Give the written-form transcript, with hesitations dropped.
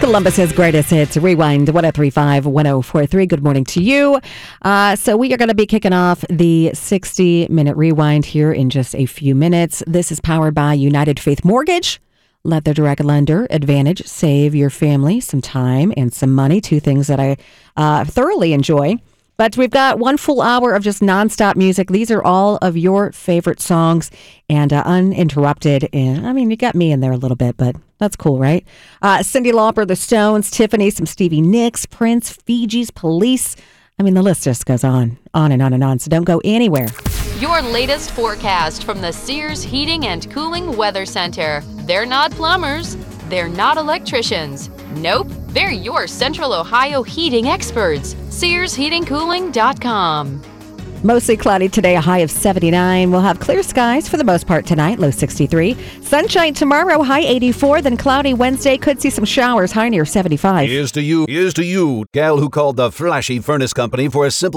Columbus's greatest hits, Rewind 1035 1043. Good morning to you. So we are going to be kicking off the 60-minute rewind here in just a few minutes. This is powered by United Faith Mortgage. Let the direct lender advantage save your family some time and some money. Two things that I thoroughly enjoy. But we've got one full hour of just nonstop music. These are all of your favorite songs and uninterrupted. And I mean, you got me in there a little bit, but that's cool, right? Cyndi Lauper, The Stones, Tiffany, some Stevie Nicks, Prince, Fiji's, Police. I mean, the list just goes on and on and on. So don't go anywhere. Your latest forecast from the Sears Heating and Cooling Weather Center. They're not plumbers. They're not electricians. Nope, they're your Central Ohio heating experts. SearsHeatingCooling.com. Mostly cloudy today, a high of 79. We'll have clear skies for the most part tonight, low 63. Sunshine tomorrow, high 84. Then cloudy Wednesday, could see some showers, high near 75. Here's to you, gal who called the Flashy Furnace Company for a simple